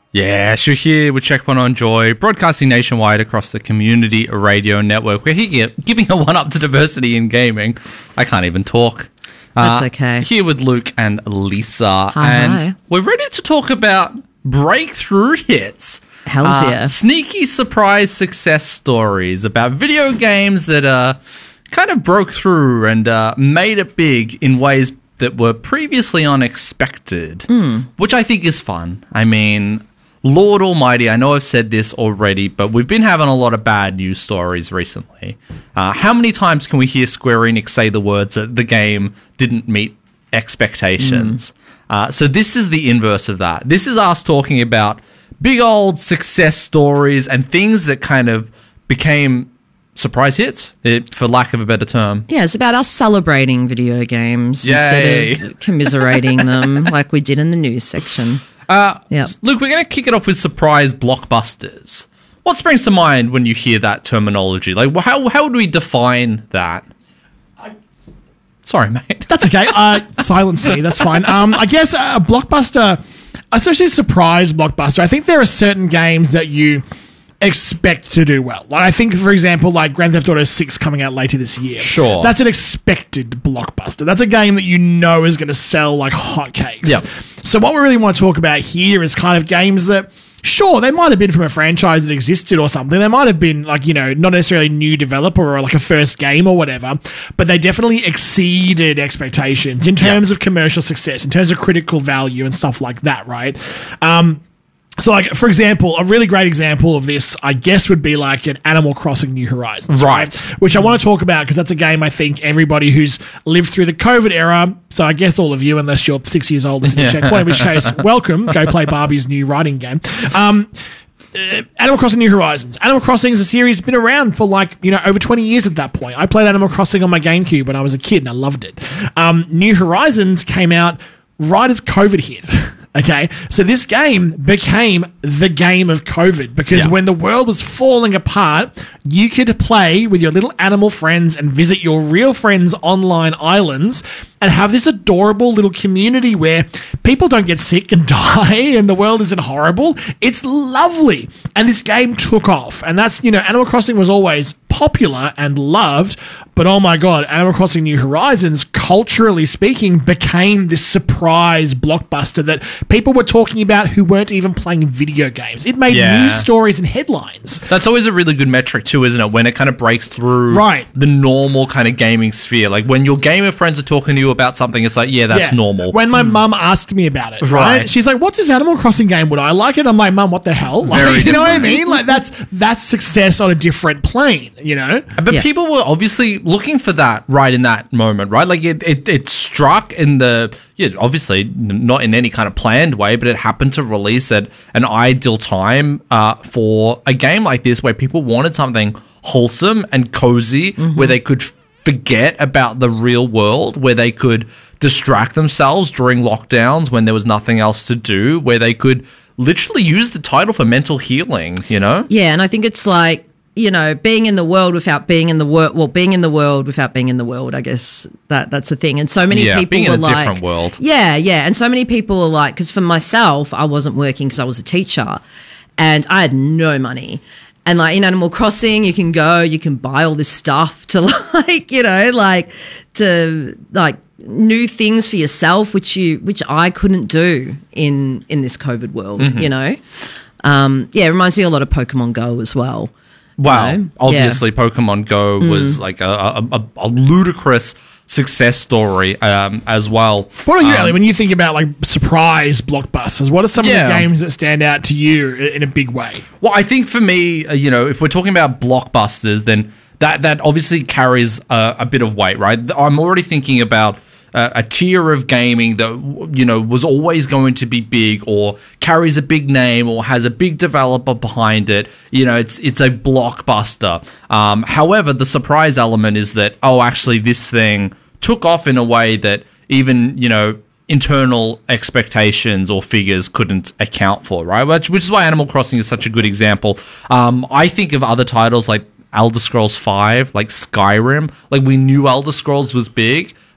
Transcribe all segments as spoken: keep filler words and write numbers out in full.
Yes, you're here with Checkpoint on Joy, broadcasting nationwide across the Community Radio Network. We're here giving a one-up to diversity in gaming. I can't even talk. That's uh, okay. Here with Luke and Lisa. Hi, and hi. we're ready to talk about breakthrough hits. Hell's uh, yeah. Sneaky surprise success stories about video games that uh, kind of broke through and uh, made it big in ways that were previously unexpected, Mm. which I think is fun. I mean, Lord Almighty, I know I've said this already, but we've been having a lot of bad news stories recently. Uh, how many times can we hear Square Enix say the words that the game didn't meet expectations? Mm. Uh, so this is the inverse of that. This is us talking about big old success stories and things that kind of became surprise hits, it, for lack of a better term. Yeah, it's about us celebrating video games Yay. instead of commiserating them like we did in the news section. Uh, Yep. Luke, we're going to kick it off with surprise blockbusters. What springs to mind when you hear that terminology? Like, wh- how how would we define that? Sorry, mate. That's okay. Uh, silence me. That's fine. Um, I guess a blockbuster, especially a surprise blockbuster, I think there are certain games that you expect to do well. Like I think, for example, like Grand Theft Auto six coming out later this year. Sure. That's an expected blockbuster. That's a game that you know is going to sell like hotcakes. Yep. So what we really want to talk about here is kind of games that, sure, they might have been from a franchise that existed or something. They might have been like, you know, not necessarily a new developer or like a first game or whatever, but they definitely exceeded expectations in terms Yep. of commercial success, in terms of critical value and stuff like that, right? Um, So, like, for example, a really great example of this, I guess, would be like an Animal Crossing New Horizons. Right. Which I want to talk about because that's a game I think everybody who's lived through the COVID era, so I guess all of you, unless you're six years old, listening to Checkpoint, in which case, welcome. Go play Barbie's new writing game. Um, uh, Animal Crossing New Horizons. Animal Crossing is a series that's been around for like, you know, over twenty years at that point. I played Animal Crossing on my GameCube when I was a kid and I loved it. Um, New Horizons came out right as COVID hit. Okay, so this game became the game of COVID because Yeah. when the world was falling apart, you could play with your little animal friends and visit your real friends' online islands and have this adorable little community where people don't get sick and die and the world isn't horrible. It's lovely. And this game took off. And that's, you know, Animal Crossing was always popular and loved, but oh my God, Animal Crossing New Horizons, culturally speaking, became this surprise blockbuster that people were talking about who weren't even playing video games. It made Yeah. news stories and headlines. That's always a really good metric too, isn't it? When it kind of breaks through Right. the normal kind of gaming sphere. Like when your gamer friends are talking to you about something, it's like, yeah, that's Yeah. normal. When my mum asked me about it, right? Right. She's like, "What's this Animal Crossing game? Would I like it?" I'm like, "Mum, what the hell?" Like, Very you know what I different. mean? Like that's that's success on a different plane, you know? But Yeah. people were obviously looking for that right in that moment, right? Like it, it, it struck in the, yeah, obviously n- not in any kind of planned way, but it happened to release at an ideal time uh, for a game like this where people wanted something wholesome and cozy, where they could forget about the real world, where they could distract themselves during lockdowns when there was nothing else to do, where they could literally use the title for mental healing, you know? Yeah, and I think it's like, you know, being in the world without being in the world, well, being in the world without being in the world, I guess that that's the thing. And so many Yeah, people being in were a like, different world. Yeah, yeah. And so many people were like, because for myself, I wasn't working because I was a teacher and I had no money. And like in Animal Crossing, you can go, you can buy all this stuff to like, you know, like to like new things for yourself, which you, which I couldn't do in, in this COVID world, Mm-hmm. you know? Um, yeah, it reminds me a lot of Pokemon Go as well. Wow. You know? Obviously, Pokemon Go was like a, a, a, a ludicrous success story um, as well. What are you, Um, Ellie, when you think about like surprise blockbusters? What are some Yeah. of the games that stand out to you i- in a big way? Well, I think for me, uh, you know, if we're talking about blockbusters, then that that obviously carries a, a bit of weight, right? I'm already thinking about uh, a tier of gaming that, you know, was always going to be big or carries a big name or has a big developer behind it. You know, it's it's a blockbuster. Um, however, the surprise element is that, oh, actually, this thing took off in a way that even, you know, internal expectations or figures couldn't account for, right? Which, which is why Animal Crossing is such a good example. Um, I think of other titles like Elder Scrolls five, like Skyrim. Like we knew Elder Scrolls was big,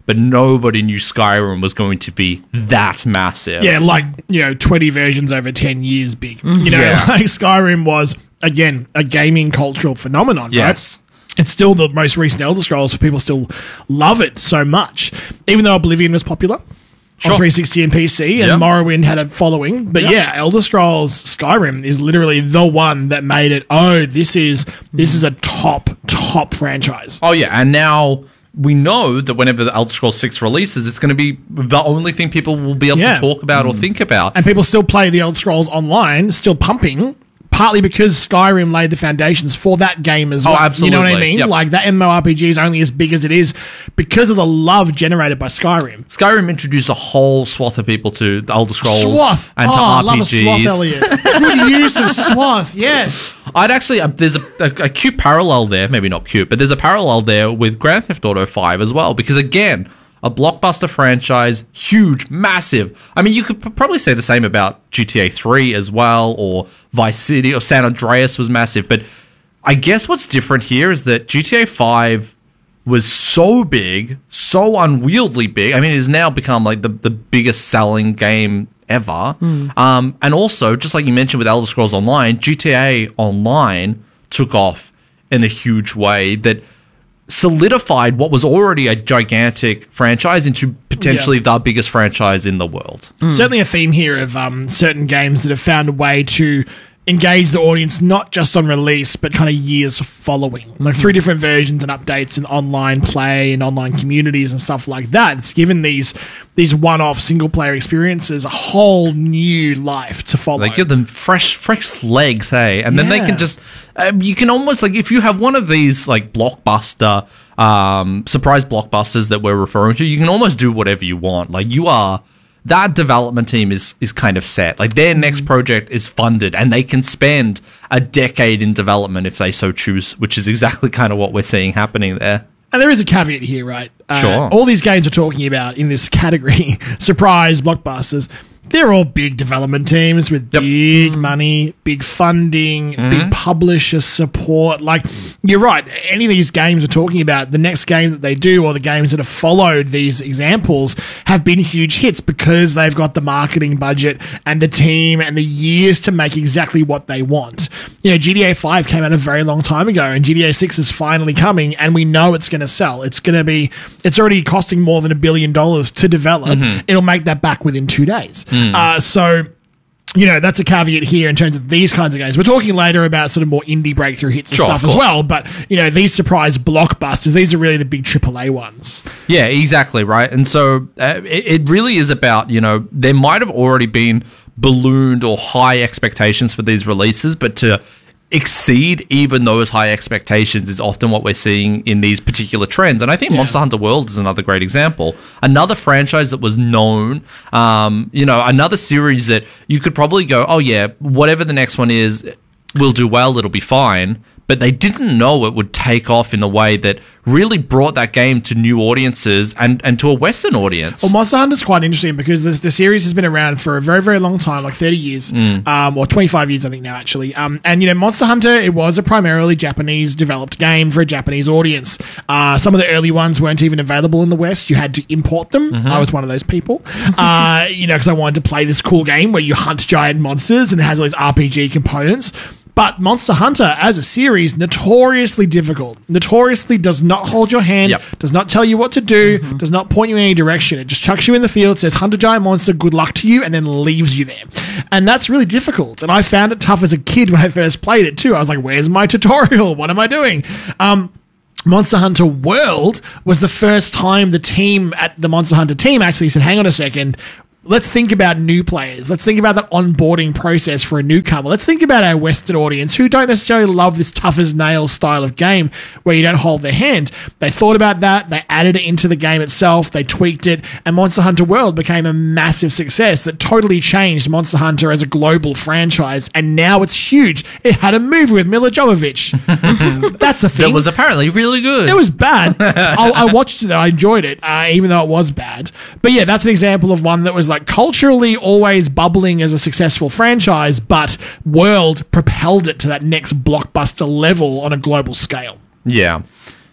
but nobody knew Skyrim was going to be that massive. Yeah, like, you know, twenty versions over ten years big. You know, Yeah. like Skyrim was, again, a gaming cultural phenomenon, Yes. right? It's still the most recent Elder Scrolls, people still love it so much. Even though Oblivion was popular Sure. on three sixty and P C, and Yep. Morrowind had a following. But Yep. yeah, Elder Scrolls Skyrim is literally the one that made it, oh, this is this is a top, top franchise. Oh yeah, and now we know that whenever the Elder Scrolls six releases, it's going to be the only thing people will be able Yeah. to talk about or think about. And people still play the Elder Scrolls Online, still pumping, partly because Skyrim laid the foundations for that game as Oh, well. You know what I absolutely. mean? Yep. Like, that MMORPG is only as big as it is because of the love generated by Skyrim. Skyrim introduced a whole swath of people to the Elder Scrolls Swath. and Oh, to I R P Gs. love a swath, Elliot. Good use of swath, yes. I'd actually uh, there's a, a, a cute parallel there, maybe not cute, but there's a parallel there with Grand Theft Auto five as well, because again, a blockbuster franchise, huge, massive. I mean, you could p- probably say the same about G T A three as well, or Vice City, or San Andreas was massive. But I guess what's different here is that G T A five was so big, so unwieldy big. I mean, it has now become like the, the biggest selling game ever. Um, and also, just like you mentioned with Elder Scrolls Online, G T A Online took off in a huge way that solidified what was already a gigantic franchise into potentially the biggest franchise in the world. Certainly a theme here of um, certain games that have found a way to engage the audience not just on release but kind of years following, like three different versions and updates and online play and online communities and stuff like that. It's given these these one-off single-player experiences a whole new life to follow. Like give them fresh, fresh legs, hey, and then they Yeah. can just. Um, you can almost like if you have one of these like blockbuster, um, surprise blockbusters that we're referring to, you can almost do whatever you want. Like you are. That development team is is kind of set. Like their next project is funded, and they can spend a decade in development if they so choose, which is exactly kind of what we're seeing happening there. And there is a caveat here, right? Uh, Sure. All these games we're talking about in this category, surprise blockbusters, they're all big development teams with Yep. big money, big funding, big publisher support. Like, you're right. Any of these games we're talking about, the next game that they do or the games that have followed these examples have been huge hits because they've got the marketing budget and the team and the years to make exactly what they want. You know, G T A five came out a very long time ago, and G T A six is finally coming, and we know it's going to sell. It's going to be, it's already costing more than a billion dollars to develop. It'll make that back within two days. Uh, so, you know, that's a caveat here in terms of these kinds of games. We're talking later about sort of more indie breakthrough hits and Sure, stuff of as course. well. But, you know, these surprise blockbusters, these are really the big triple A ones. Yeah, exactly, right? And so uh, it, it really is about, you know, there might have already been ballooned or high expectations for these releases, but to exceed even those high expectations is often what we're seeing in these particular trends. And I think Monster Hunter World is another great example. Another franchise that was known, um, you know, another series that you could probably go, oh yeah, whatever the next one is, will do well, it'll be fine. But they didn't know it would take off in a way that really brought that game to new audiences and, and to a Western audience. Well, Monster Hunter is quite interesting because this, the series has been around for a very, very long time, like thirty years, um, or twenty-five years, I think now, actually. Um, and, you know, Monster Hunter, it was a primarily Japanese-developed game for a Japanese audience. Uh, some of the early ones weren't even available in the West. You had to import them. I was one of those people, uh, you know, because I wanted to play this cool game where you hunt giant monsters and it has all these R P G components. But Monster Hunter, as a series, notoriously difficult. Notoriously does not hold your hand, Yep. does not tell you what to do, does not point you in any direction. It just chucks you in the field, says, hunt a giant monster, good luck to you, and then leaves you there. And that's really difficult. And I found it tough as a kid when I first played it, too. I was like, where's my tutorial? What am I doing? Um... Monster Hunter World was the first time the team at the Monster Hunter team actually said, hang on a second, let's think about new players. Let's think about the onboarding process for a newcomer. Let's think about our Western audience who don't necessarily love this tough as nails style of game where you don't hold their hand. They thought about that. They added it into the game itself. They tweaked it. And Monster Hunter World became a massive success that totally changed Monster Hunter as a global franchise. And now it's huge. It had a movie with Mila Jovovich. That's the thing. That was apparently really good. It was bad. I, I watched it. I enjoyed it, uh, even though it was bad. But yeah, that's an example of one that was like culturally always bubbling as a successful franchise, but World propelled it to that next blockbuster level on a global scale. Yeah.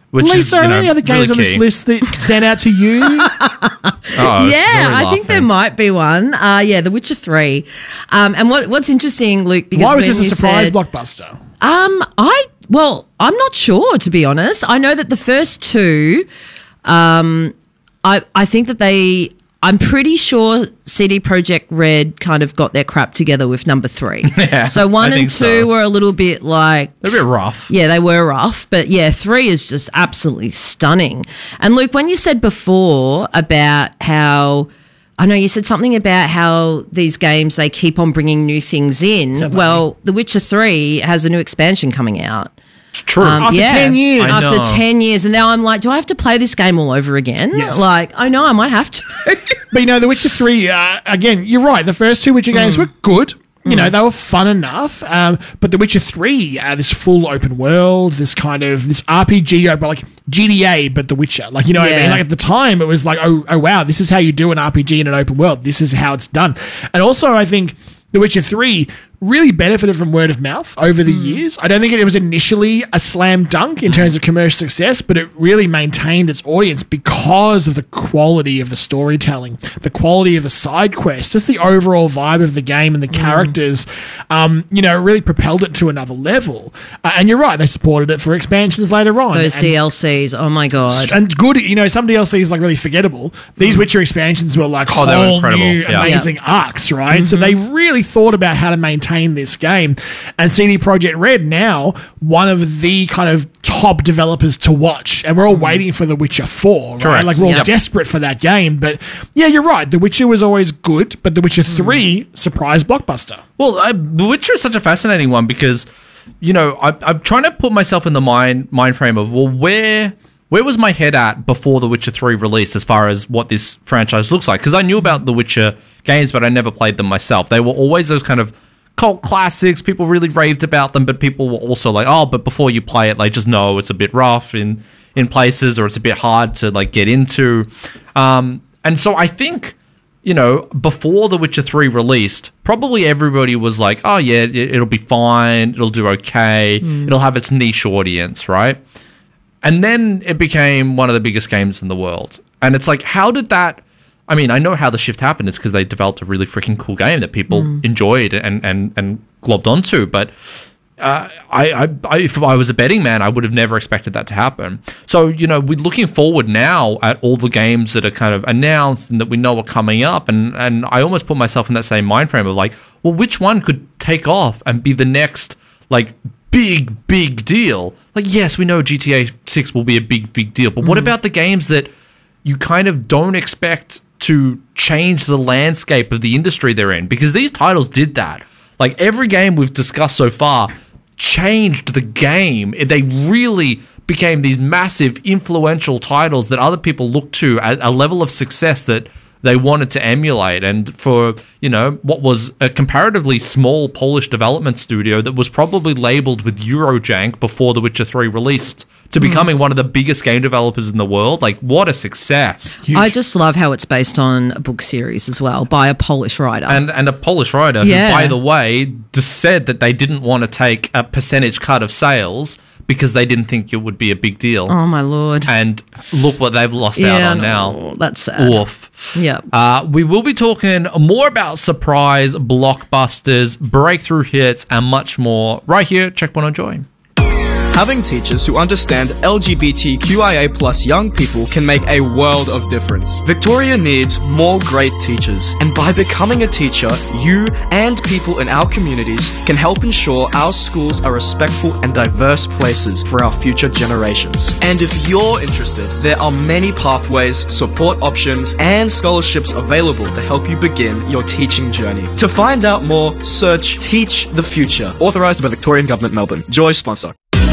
which Lisa, is, you are know, there any other games really on this key. list that stand out to you? Oh, Yeah, Zoe I think there laughing. might be one. Uh, yeah, The Witcher three. Um, and what, what's interesting, Luke, because Why was when this a you surprise said- blockbuster? Um, I well, I'm not sure, to be honest. I know that the first two, um, I I think that they. I'm pretty sure C D Projekt Red kind of got their crap together with number three. Yeah, so one I and think two so. were a little bit like. They're a bit rough. Yeah, they were rough. But yeah, three is just absolutely stunning. And Luke, when you said before about how, I know you said something about how these games, they keep on bringing new things in. Sounds like Well, The Witcher three has a new expansion coming out. True. Um, After yeah, ten years. I know. After ten years. And now I'm like, do I have to play this game all over again? Yes. Like, oh no, I might have to. But you know, The Witcher three, uh, again, you're right. The first two Witcher games Mm. were good. You know, they were fun enough. Um, but The Witcher three, uh, this full open world, this kind of, this R P G, but like G T A, but The Witcher. Like, you know what I Yeah. mean? Like at the time, it was like, oh, oh wow, this is how you do an R P G in an open world. This is how it's done. And also, I think The Witcher three really benefited from word of mouth over the years. I don't think it was initially a slam dunk in terms of commercial success, but it really maintained its audience because of the quality of the storytelling, the quality of the side quests, just the overall vibe of the game and the characters. Um, you know, it really propelled it to another level. Uh, and you're right, they supported it for expansions later on. Those And- D L Cs, oh my God. and good, you know, some D L Cs like really forgettable. These Witcher expansions were like Oh, they were whole incredible. new, Yeah. amazing arcs, right? So they really thought about how to maintain this game. And C D Projekt Red now one of the kind of top developers to watch, and we're all waiting for The Witcher four, right? Correct. Like we're all Yep. desperate for that game. But yeah, you're right. The Witcher was always good, but The Witcher three surprise blockbuster. Well, I, The Witcher is such a fascinating one because, you know, I, I'm trying to put myself in the mind mind frame of, well, where where was my head at before The Witcher three released as far as what this franchise looks like? Because I knew about The Witcher games, but I never played them myself. They were always those kind of cult classics. People really raved about them, but people were also like, oh, but before you play it, like, just know it's a bit rough in in places, or it's a bit hard to like get into. Um, and so I think, you know, before The Witcher three released, probably everybody was like, oh yeah, it, it'll be fine, it'll do okay, it'll have its niche audience, right? And then it became one of the biggest games in the world. And it's like, how did that... I mean, I know how the shift happened. It's because they developed a really freaking cool game that people enjoyed and, and, and globbed onto. But uh, I, I, I, if I was a betting man, I would have never expected that to happen. So, you know, we're looking forward now at all the games that are kind of announced and that we know are coming up. And, and I almost put myself in that same mind frame of like, well, which one could take off and be the next, like, big, big deal? Like, yes, we know G T A six will be a big, big deal. But what about the games that you kind of don't expect to change the landscape of the industry they're in? Because these titles did that. Like, every game we've discussed so far changed the game. They really became these massive, influential titles that other people looked to at a level of success that they wanted to emulate. And for, you know, what was a comparatively small Polish development studio that was probably labeled with Eurojank before The Witcher three released, to becoming one of the biggest game developers in the world, like, what a success. I just love how it's based on a book series as well by a Polish writer. And and a Polish writer Yeah. who, by the way, just said that they didn't want to take a percentage cut of sales because they didn't think it would be a big deal. oh my Lord. And look what they've lost out Yeah, on no, now. that's sad. Oof. Yep. Uh, we will be talking more about surprise blockbusters, breakthrough hits, and much more right here. Checkpoint on Joy. Having teachers who understand L G B T Q I A plus young people can make a world of difference. Victoria needs more great teachers, and by becoming a teacher, you and people in our communities can help ensure our schools are respectful and diverse places for our future generations. And if you're interested, there are many pathways, support options, and scholarships available to help you begin your teaching journey. To find out more, search Teach the Future, authorised by Victorian Government Melbourne. Joy sponsor.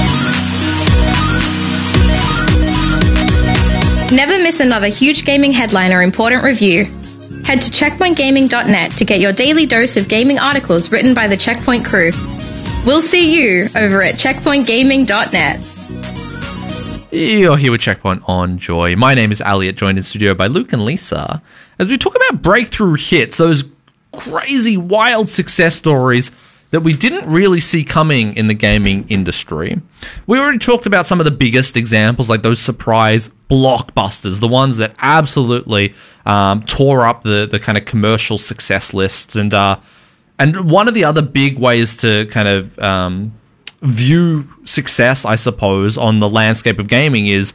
Never miss another huge gaming headline or important review. Head to checkpoint gaming dot net to get your daily dose of gaming articles written by the Checkpoint crew. We'll see you over at checkpoint gaming dot net. You're here with Checkpoint on Joy. My name is Elliot, joined in studio by Luke and Lisa, as we talk about breakthrough hits, those crazy, wild success stories that we didn't really see coming in the gaming industry. We already talked about some of the biggest examples, like those surprise blockbusters, the ones that absolutely um, tore up the, the kind of commercial success lists. And uh, and one of the other big ways to kind of um, view success, I suppose, on the landscape of gaming is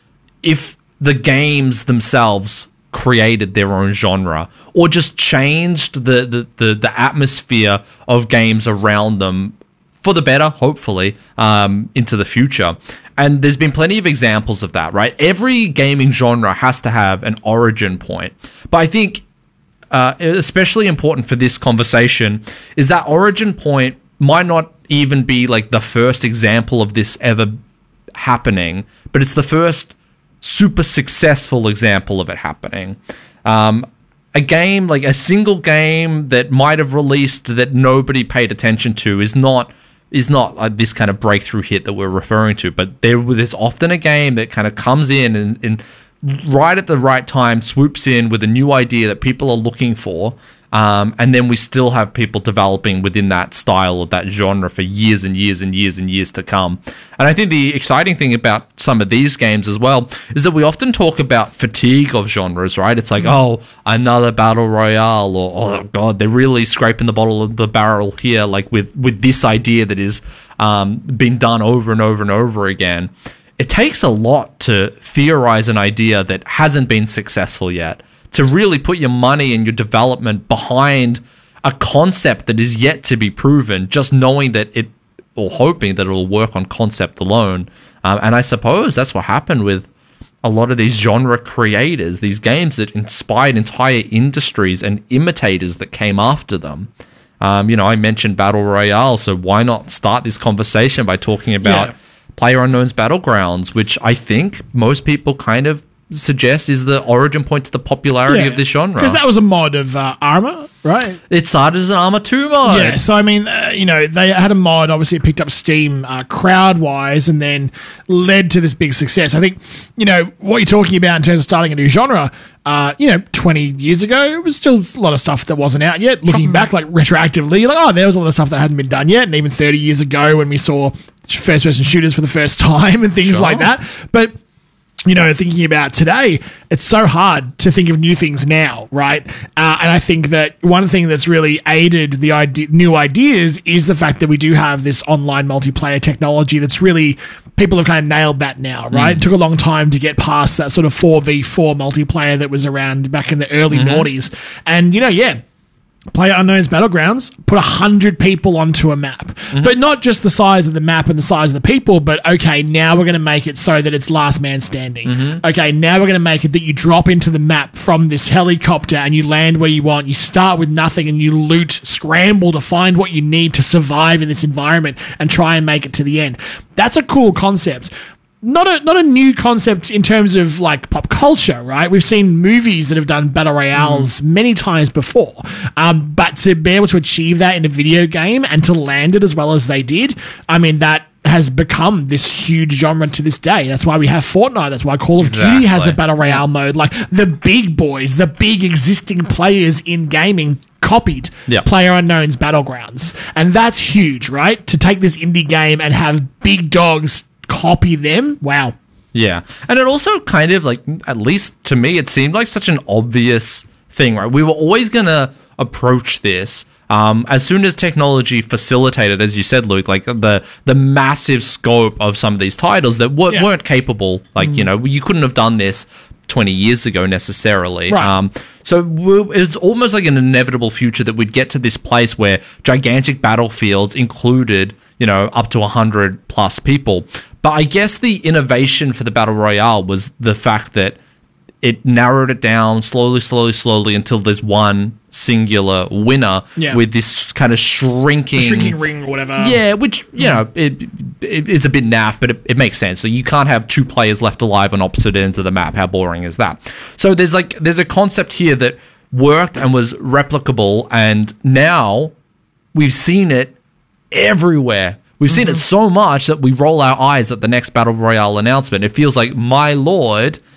if the games themselves created their own genre or just changed the, the, the, the atmosphere of games around them for the better, hopefully, um, into the future. And there's been plenty of examples of that, right? Every gaming genre has to have an origin point. But I think uh, especially important for this conversation is that origin point might not even be like the first example of this ever happening, but it's the first super successful example of it happening. Um, a game, like a single game that might have released that nobody paid attention to is not is not like this kind of breakthrough hit that we're referring to, but there, there's often a game that kind of comes in and, and right at the right time swoops in with a new idea that people are looking for. Um, and then we still have people developing within that style of that genre for years and years and years and years to come. And I think the exciting thing about some of these games as well is that we often talk about fatigue of genres, right? It's like, oh, another battle royale, or oh god, they're really scraping the bottom of the barrel here, like with with this idea that is um, been done over and over and over again. It takes a lot to theorize an idea that hasn't been successful yet, to really put your money and your development behind a concept that is yet to be proven, just knowing that it, or hoping that it'll work on concept alone. Um, and I suppose that's what happened with a lot of these genre creators, these games that inspired entire industries and imitators that came after them. Um, you know, I mentioned Battle Royale, so why not start this conversation by talking about yeah. PlayerUnknown's Battlegrounds, which I think most people kind of suggest is the origin point to the popularity yeah, of this genre. Because that was a mod of uh, Arma, right? It started as an Arma two mod. Yeah, so I mean, uh, you know, they had a mod, obviously it picked up steam uh, crowd-wise and then led to this big success. I think, you know, what you're talking about in terms of starting a new genre, uh, you know, twenty years ago, it was still a lot of stuff that wasn't out yet. Looking back, like, retroactively, like, oh, there was a lot of stuff that hadn't been done yet. And even thirty years ago when we saw first-person shooters for the first time and things sure. like that. But you know, thinking about today, it's so hard to think of new things now, right? Uh, and I think that one thing that's really aided the idea, new ideas is the fact that we do have this online multiplayer technology that's really, people have kind of nailed that now, right? Mm. It took a long time to get past that sort of four v four multiplayer that was around back in the early mm-hmm. noughties. And, you know, yeah, PlayerUnknown's Battlegrounds put a hundred people onto a map, mm-hmm. but not just the size of the map and the size of the people, but okay, now we're going to make it so that it's last man standing. Mm-hmm. Okay, now we're going to make it that you drop into the map from this helicopter and you land where you want. You start with nothing and you loot, scramble to find what you need to survive in this environment and try and make it to the end. That's a cool concept. Not a not a new concept in terms of like pop culture, right? We've seen movies that have done battle royales mm. many times before, um, but to be able to achieve that in a video game and to land it as well as they did, I mean, that has become this huge genre to this day. That's why we have Fortnite. That's why Call of exactly. Duty has a battle royale mode. Like the big boys, the big existing players in gaming copied yep. PlayerUnknown's Battlegrounds, and that's huge, right? To take this indie game and have big dogs copy them. Wow. Yeah. And it also kind of like, at least to me, it seemed like such an obvious thing, right? We were always going to approach this um, as soon as technology facilitated, as you said, Luke, like the the massive scope of some of these titles that w- yeah. weren't capable. Like, mm. you know, you couldn't have done this twenty years ago necessarily. Right. Um, so it was almost like an inevitable future that we'd get to this place where gigantic battlefields included, you know, up to one hundred plus people. But I guess the innovation for the Battle Royale was the fact that it narrowed it down slowly, slowly, slowly until there's one singular winner yeah. with this kind of shrinking... A shrinking ring or whatever. Yeah, which, you know, it, it it's a bit naff, but it, it makes sense. So you can't have two players left alive on opposite ends of the map. How boring is that? So there's like there's a concept here that worked and was replicable, and now we've seen it everywhere. We've seen mm-hmm. it so much that we roll our eyes at the next Battle Royale announcement. It feels like, my lord,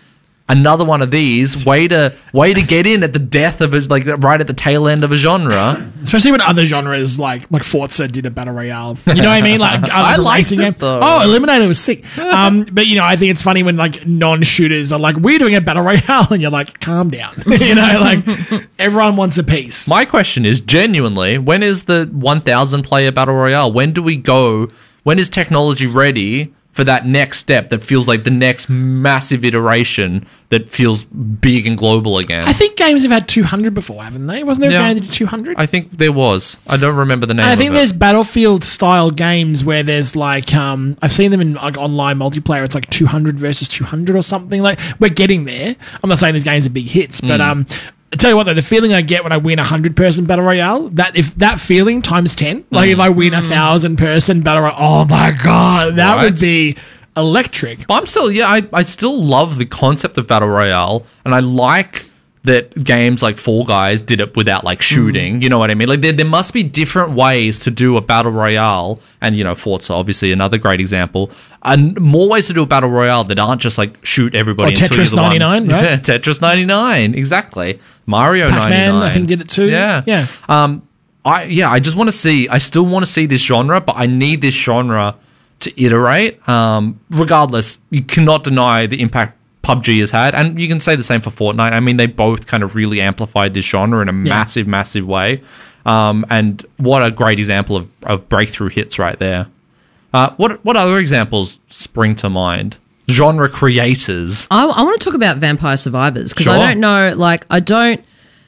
another one of these. Way to way to get in at the death of a, like right at the tail end of a genre. Especially when other genres like like Forza did a battle royale. You know what I mean? Like I other liked racing it, game. though. Oh, Eliminator was sick. Um, but you know, I think it's funny when like non-shooters are like, "We're doing a battle royale," and you're like, "Calm down." You know, like everyone wants a piece. My question is genuinely, when is the one thousand player battle royale? When do we go? When is technology ready for that next step that feels like the next massive iteration that feels big and global again? I think games have had two hundred before, haven't they? Wasn't there a Yeah. game that did two hundred? I think there was. I don't remember the name And I of think it. there's Battlefield style games where there's like um I've seen them in like online multiplayer. It's like two hundred versus two hundred or something. Like we're getting there. I'm not saying these games are big hits, but um I tell you what though, the feeling I get when I win a hundred person battle royale, that if that feeling times ten, like if I win a thousand person battle royale, oh my god, that Right. would be electric. But I'm still, yeah, I, I still love the concept of Battle Royale, and I like that games like Fall Guys did it without, like, shooting, you know what I mean? Like, there, there must be different ways to do a Battle Royale, and, you know, Forza, obviously, another great example, and more ways to do a Battle Royale that aren't just, like, shoot everybody Or until Tetris you're the one- ninety-nine, right? Yeah, Tetris ninety-nine, exactly. Mario Pac-Man, ninety-nine. I think, did it too. Yeah. Yeah. Um, I, yeah, I just want to see, I still want to see this genre, but I need this genre to iterate. Um, regardless, you cannot deny the impact P U B G has had, and you can say the same for Fortnite. I mean, they both kind of really amplified this genre in a massive, massive way. Um, and what a great example of, of breakthrough hits right there. Uh, what what other examples spring to mind? Genre creators. I, I want to talk about Vampire Survivors because Sure. I don't know, like, I don't.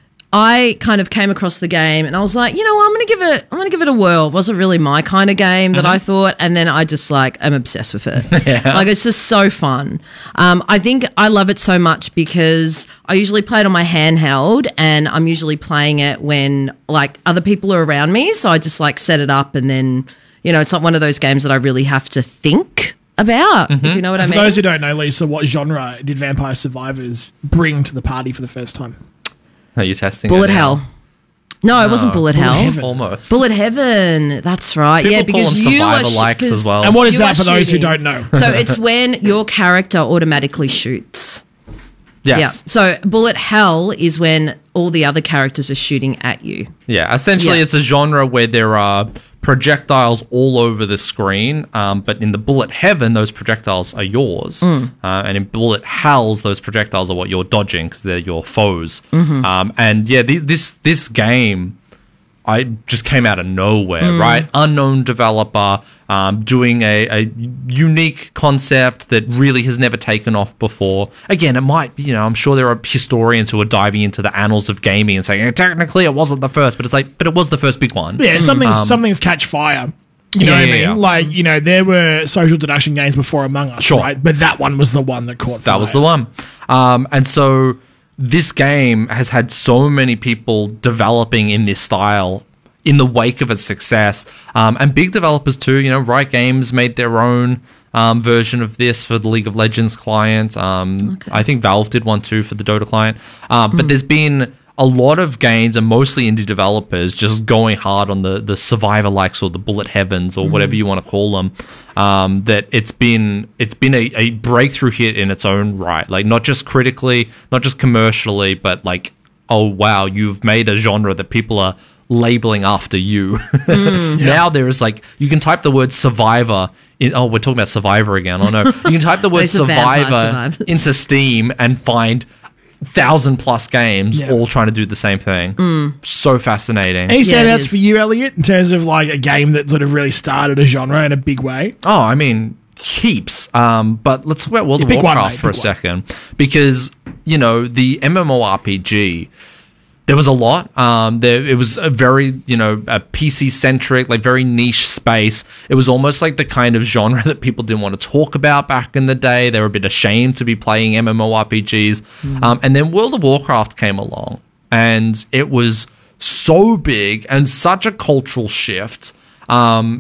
I kind of came across the game and I was like, you know what, I'm going to give it, I'm going to give it a whirl. It wasn't really my kind of game that I thought. And then I just like, I'm obsessed with it. Like, it's just so fun. Um, I think I love it so much because I usually play it on my handheld and I'm usually playing it when like other people are around me. So I just like set it up and then, you know, it's not one of those games that I really have to think about, if you know what I For mean. those who don't know, Lisa, what genre did Vampire Survivors bring to the party for the first time? Are you testing Bullet it now? Hell. No, it wasn't Bullet, Bullet Hell. Heaven. Almost. Bullet Heaven. That's right. People yeah, call because them you are survivor likes because as well. And what is you that are for those who shooting. don't know? So it's when your character automatically shoots. Yes. Yeah. So Bullet Hell is when all the other characters are shooting at you. Yeah, essentially Yeah. it's a genre where there are projectiles all over the screen, um, but in the Bullet Heaven, those projectiles are yours. Mm. Uh, and in Bullet Hells, those projectiles are what you're dodging because they're your foes. Mm-hmm. Um, and yeah, this, this, this game... I just came out of nowhere, Mm. right? Unknown developer, um, doing a, a unique concept that really has never taken off before. Again, it might, you know, I'm sure there are historians who are diving into the annals of gaming and saying, eh, technically it wasn't the first, but it's like, but it was the first big one. Yeah, something's something's catch fire. You know Yeah, what I yeah, mean? yeah. Like, you know, there were social deduction games before Among Us, Sure. right? But that one was the one that caught fire. That was the one. Um, and so this game has had so many people developing in this style in the wake of its success. Um, and big developers too, you know, Riot Games made their own um, version of this for the League of Legends client. Um, I think Valve did one too for the Dota client. Uh, but there's been a lot of games, and mostly indie developers, just going hard on the, the survivor likes or the Bullet Heavens or whatever you want to call them. Um, that it's been it's been a, a breakthrough hit in its own right. Like not just critically, not just commercially, but like, oh wow, you've made a genre that people are labeling after you. Now there is like, you can type the word survivor in, oh, we're talking about Survivor again. Oh no, you can type the word Those are vampire survivor survivors. into Steam and find thousand plus games Yeah. all trying to do the same thing. So fascinating. Any Yeah, it standouts is. for you, Elliot, in terms of like a game that sort of really started a genre in a big way? Oh, I mean, heaps. Um, but let's talk about World Yeah, of pick one, Warcraft mate, for a pick one. second, because you know the MMORPG. There was a lot. Um, there it was a very you know a P C centric, like very niche space. It was almost like the kind of genre that people didn't want to talk about back in the day. They were a bit ashamed to be playing MMORPGs. Hmm. Um, and then World of Warcraft came along, and it was so big and such a cultural shift. Um,